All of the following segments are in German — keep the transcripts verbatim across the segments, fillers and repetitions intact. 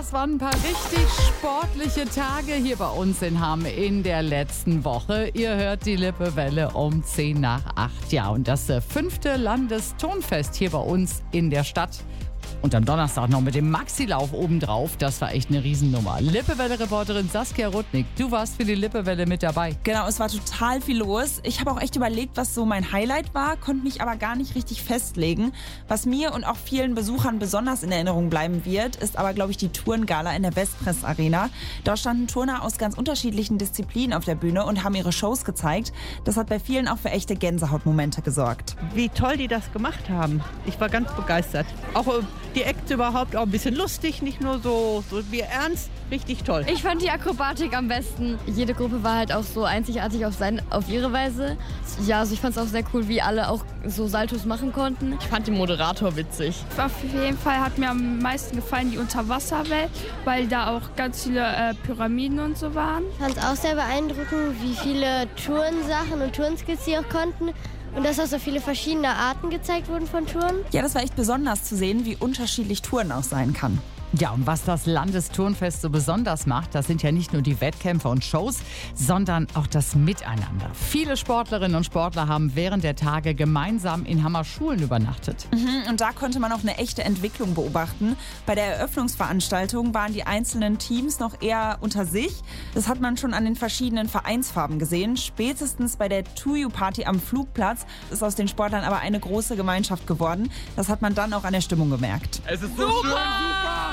das waren ein paar richtig sportliche Tage hier bei uns in Hamm in der letzten Woche. Ihr hört die Lippewelle um zehn nach acht. Ja, und das äh, fünfte Landesturnfest hier bei uns in der Stadt. Und am Donnerstag noch mit dem Maxi-Lauf obendrauf. Das war echt eine Riesennummer. Lippewelle-Reporterin Saskia Rudnick, du warst für die Lippewelle mit dabei. Genau, es war total viel los. Ich habe auch echt überlegt, was so mein Highlight war, konnte mich aber gar nicht richtig festlegen. Was mir und auch vielen Besuchern besonders in Erinnerung bleiben wird, ist aber, glaube ich, die Turngala in der Westpress Arena. Dort standen Turner aus ganz unterschiedlichen Disziplinen auf der Bühne und haben ihre Shows gezeigt. Das hat bei vielen auch für echte Gänsehautmomente gesorgt. Wie toll die das gemacht haben. Ich war ganz begeistert. Auch äh, die Acts überhaupt auch ein bisschen lustig, nicht nur so, so wie ernst, richtig toll. Ich fand die Akrobatik am besten. Jede Gruppe war halt auch so einzigartig auf, sein, auf ihre Weise. Ja, also ich fand es auch sehr cool, wie alle auch so Saltos machen konnten. Ich fand den Moderator witzig. Auf jeden Fall hat mir am meisten gefallen die Unterwasserwelt, weil da auch ganz viele äh, Pyramiden und so waren. Ich fand es auch sehr beeindruckend, wie viele Turnsachen und Turnskills sie auch konnten. Und dass auch so viele verschiedene Arten gezeigt wurden von Touren. Ja, das war echt besonders zu sehen, wie unterschiedlich Touren auch sein kann. Ja, und was das Landesturnfest so besonders macht, das sind ja nicht nur die Wettkämpfe und Shows, sondern auch das Miteinander. Viele Sportlerinnen und Sportler haben während der Tage gemeinsam in Hammer Schulen übernachtet. Mhm, und da konnte man auch eine echte Entwicklung beobachten. Bei der Eröffnungsveranstaltung waren die einzelnen Teams noch eher unter sich. Das hat man schon an den verschiedenen Vereinsfarben gesehen. Spätestens bei der To-You-Party am Flugplatz ist aus den Sportlern aber eine große Gemeinschaft geworden. Das hat man dann auch an der Stimmung gemerkt. Es ist so super! schön, super!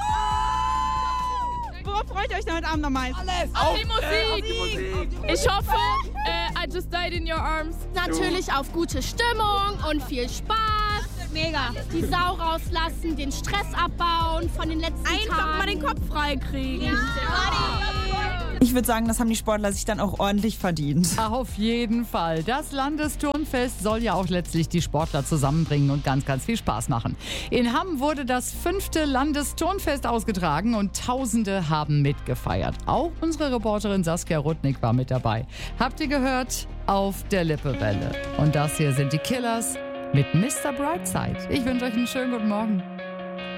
Worauf freut ihr euch denn heute Abend am meisten? Alles! Auf, Auf die Musik! Äh, auf die Musik! Ich hoffe, äh, I just died in your arms. Natürlich auf gute Stimmung und viel Spaß. Mega. Die Sau rauslassen, den Stress abbauen von den letzten Tagen. Einfach mal den Kopf frei kriegen. Ja. Ich würde sagen, das haben die Sportler sich dann auch ordentlich verdient. Auf jeden Fall. Das Landesturnfest soll ja auch letztlich die Sportler zusammenbringen und ganz, ganz viel Spaß machen. In Hamm wurde das fünfte Landesturnfest ausgetragen und Tausende haben mitgefeiert. Auch unsere Reporterin Saskia Rudnick war mit dabei. Habt ihr gehört? Auf der Lippewelle. Und das hier sind die Killers mit Mister Brightside. Ich wünsche euch einen schönen guten Morgen.